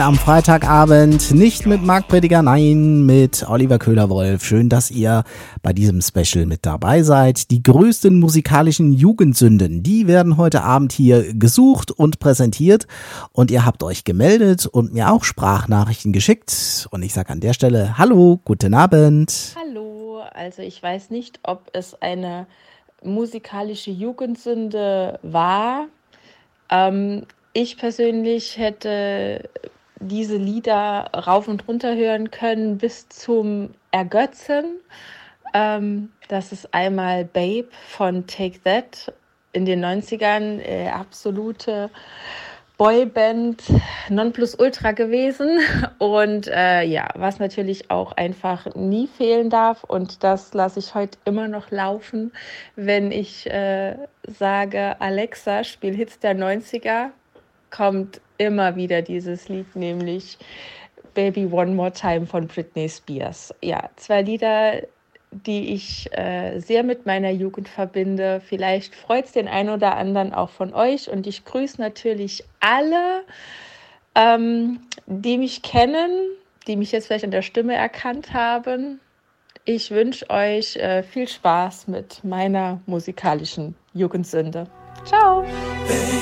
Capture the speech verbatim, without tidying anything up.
Am Freitagabend nicht mit Marc Prediger, nein, mit Oliver Köhler-Wolf. Schön, dass ihr bei diesem Special mit dabei seid. Die größten musikalischen Jugendsünden, die werden heute Abend hier gesucht und präsentiert. Und ihr habt euch gemeldet und mir auch Sprachnachrichten geschickt. Und ich sage an der Stelle Hallo, guten Abend. Hallo, also ich weiß nicht, ob es eine musikalische Jugendsünde war. Ähm, ich persönlich hätte diese Lieder rauf und runter hören können bis zum Ergötzen. Ähm, das ist einmal Babe von Take That in den neunzigern, äh, absolute Boyband Nonplusultra gewesen. Und äh, ja, was natürlich auch einfach nie fehlen darf. Und das lasse ich heute immer noch laufen, wenn ich äh, sage, Alexa, spiel Hits der neunziger, kommt immer wieder dieses Lied, nämlich Baby One More Time von Britney Spears. Ja, zwei Lieder, die ich äh, sehr mit meiner Jugend verbinde. Vielleicht freut es den einen oder anderen auch von euch. Und ich grüße natürlich alle, ähm, die mich kennen, die mich jetzt vielleicht an der Stimme erkannt haben. Ich wünsche euch äh, viel Spaß mit meiner musikalischen Jugendsünde. Ciao!